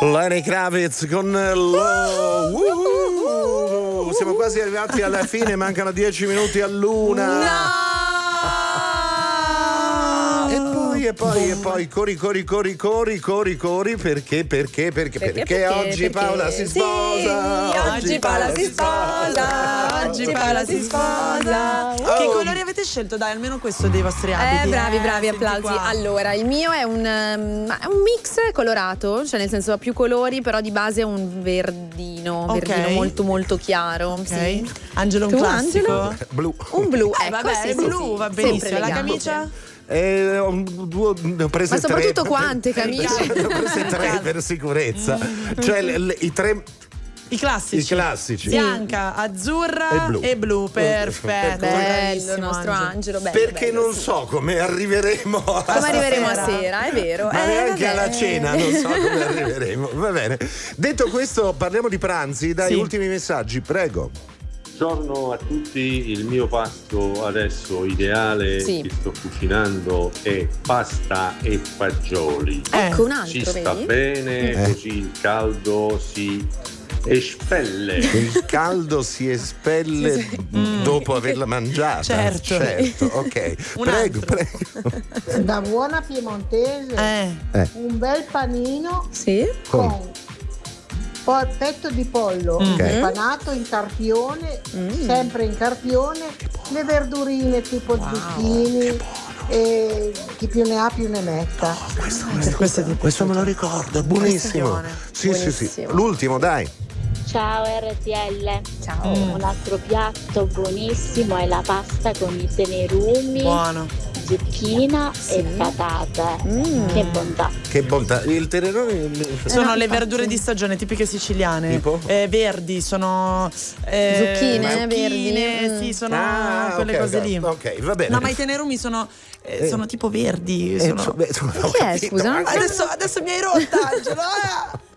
Lenny Kravitz con siamo quasi arrivati alla fine, mancano 10 minuti all'una. No! E poi corri perché oggi Paola si sposa. Oggi Paola si sposa. Che colori avete scelto? Dai, almeno questo dei vostri abiti. Bravi, Senti applausi. qua. Allora, il mio è un mix colorato, cioè nel senso ha più colori, però di base è un verdino molto molto chiaro. Ok. Sì. Angelo, un Tu, classico. Angelo? Blu. Un blu, ecco, Vabbè, sì, il sì, blu sì. va Sempre benissimo. La elegante. camicia? Ne ho prese Ma soprattutto tre. quante camicie? Ne ho prese tre per sicurezza. Cioè i tre. I classici. Bianca, azzurra e blu. Perfetto. Bello il nostro Angelo. Bello, Perché bello, non sì. so come arriveremo Come arriveremo a sera, è vero. ma neanche vabbè. alla cena non so come arriveremo. Va bene. Detto questo, parliamo di pranzi. Dai, Sì. ultimi messaggi, prego. Buongiorno a tutti, il mio pasto adesso ideale che sto cucinando è pasta e fagioli. Ecco un altro, Ci sta vedi? bene, così il caldo si espelle. Il caldo si espelle dopo averla mangiata. Certo. Ok. Un Prego. Da buona piemontese, un bel panino Sì. con petto di pollo panato in carpione, sempre in carpione, le verdurine tipo zucchini e chi più ne ha più ne metta. Questo me lo ricordo, è buonissimo. Sì. Buonissimo. L'ultimo, dai. Ciao RTL. Ciao. Un altro piatto buonissimo è la pasta con i tenerumi, Buono. zucchina e patate. Che bontà. Che bontà. Il tenerone Sono le verdure di stagione tipiche siciliane. Tipo? Verdi, sono Zucchine, verdi. Sì, sono quelle cose lì. Ok, va bene. No, ma i tenerumi sono tipo verdi. Che è, scusa? Adesso mi hai rotta, Angelo.